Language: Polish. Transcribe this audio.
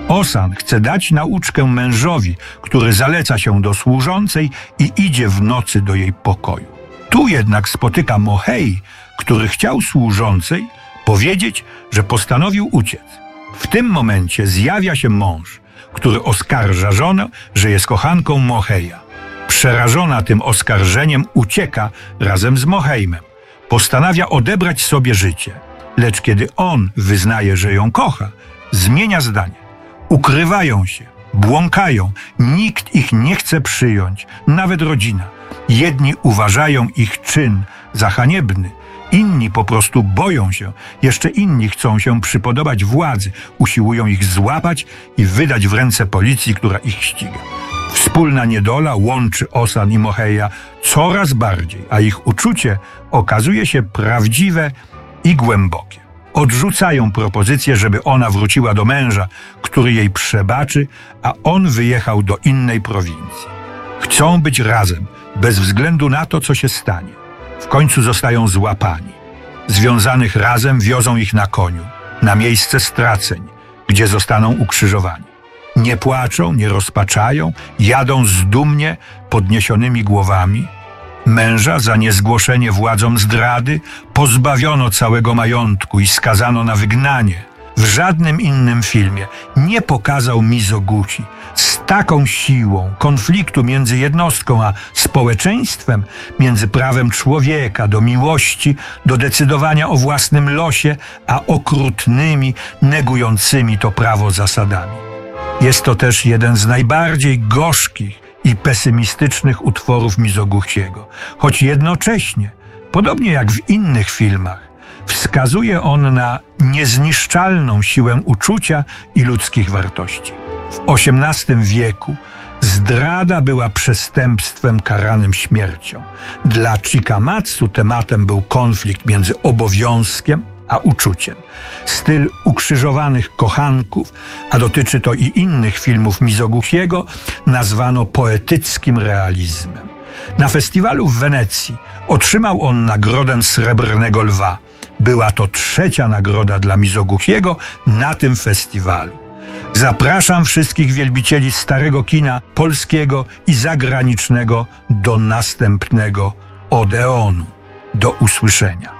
Osan chce dać nauczkę mężowi, który zaleca się do służącej i idzie w nocy do jej pokoju. Tu jednak spotyka Mohei, który chciał służącej powiedzieć, że postanowił uciec. W tym momencie zjawia się mąż, który oskarża żonę, że jest kochanką Moheia. Przerażona tym oskarżeniem ucieka razem z Moheimem. Postanawia odebrać sobie życie, lecz kiedy on wyznaje, że ją kocha, zmienia zdanie. Ukrywają się, błąkają, nikt ich nie chce przyjąć, nawet rodzina. Jedni uważają ich czyn za haniebny, inni po prostu boją się, jeszcze inni chcą się przypodobać władzy, usiłują ich złapać i wydać w ręce policji, która ich ściga. Wspólna niedola łączy Osan i Moheia coraz bardziej, a ich uczucie okazuje się prawdziwe i głębokie. Odrzucają propozycję, żeby ona wróciła do męża, który jej przebaczy, a on wyjechał do innej prowincji. Chcą być razem, bez względu na to, co się stanie. W końcu zostają złapani. Związanych razem wiozą ich na koniu, na miejsce straceń, gdzie zostaną ukrzyżowani. Nie płaczą, nie rozpaczają, jadą zdumnie podniesionymi głowami. Męża za niezgłoszenie władzom zdrady pozbawiono całego majątku i skazano na wygnanie. W żadnym innym filmie nie pokazał Mizoguchi z taką siłą konfliktu między jednostką a społeczeństwem, między prawem człowieka do miłości, do decydowania o własnym losie, a okrutnymi, negującymi to prawo zasadami. Jest to też jeden z najbardziej gorzkich i pesymistycznych utworów Mizoguchiego, choć jednocześnie, podobnie jak w innych filmach, wskazuje on na niezniszczalną siłę uczucia i ludzkich wartości. W XVIII wieku zdrada była przestępstwem karanym śmiercią. Dla Chikamatsu tematem był konflikt między obowiązkiem a uczuciem. Styl ukrzyżowanych kochanków, a dotyczy to i innych filmów Mizoguchiego, nazwano poetyckim realizmem. Na festiwalu w Wenecji otrzymał on nagrodę Srebrnego Lwa. Była to 3. nagroda dla Mizoguchiego na tym festiwalu. Zapraszam wszystkich wielbicieli starego kina polskiego i zagranicznego do następnego Odeonu. Do usłyszenia.